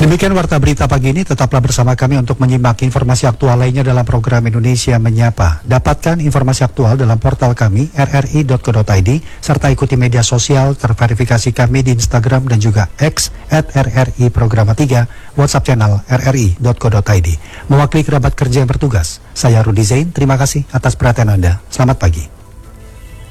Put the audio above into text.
Demikian Warta Berita pagi ini, tetaplah bersama kami untuk menyimak informasi aktual lainnya dalam program Indonesia Menyapa. Dapatkan informasi aktual dalam portal kami rri.co.id serta ikuti media sosial terverifikasi kami di Instagram dan juga X @RRI Programa 3, WhatsApp channel rri.co.id. Mewakili kerabat kerja yang bertugas, saya Rudi Zain, terima kasih atas perhatian Anda. Selamat pagi.